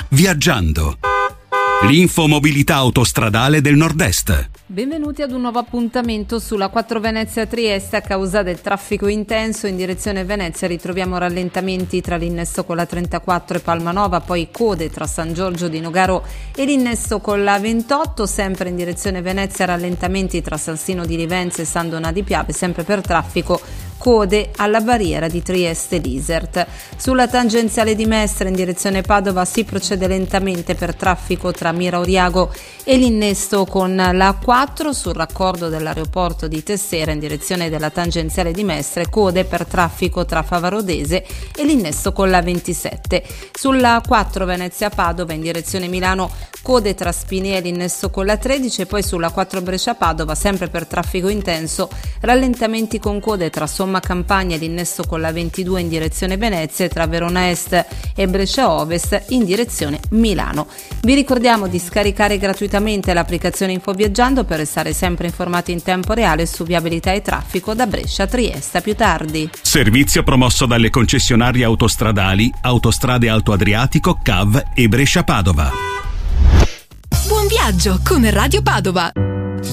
viaggiando. L'infomobilità autostradale del Nord-Est. Benvenuti ad un nuovo appuntamento sulla 4 Venezia-Trieste. A causa del traffico intenso in direzione Venezia ritroviamo rallentamenti tra l'innesto con la 34 e Palmanova, poi code tra San Giorgio di Nogaro e l'innesto con la 28, sempre in direzione Venezia rallentamenti tra Salsino di Livenza e San Donà di Piave, sempre per traffico, code alla barriera di Trieste-Lisert. Sulla tangenziale di Mestre in direzione Padova si procede lentamente per traffico tra Mira Oriago e l'innesto con la 4 sul raccordo dell'aeroporto di Tessera in direzione della tangenziale di Mestre, code per traffico tra Favarodese e l'innesto con la 27. Sulla 4 Venezia-Padova in direzione Milano, code tra Spinea e l'innesto con la 13, e poi sulla 4 Brescia-Padova, sempre per traffico intenso, rallentamenti con code tra Somma Campagna e l'innesto con la 22 in direzione Venezia e tra Verona Est e Brescia Ovest in direzione Milano. Vi ricordiamo di scaricare gratuitamente l'applicazione Infoviaggiando per restare sempre informati in tempo reale su viabilità e traffico da Brescia a Trieste. A più tardi. Servizio promosso dalle concessionarie autostradali Autostrade Alto Adriatico, CAV e Brescia Padova. Buon viaggio con Radio Padova.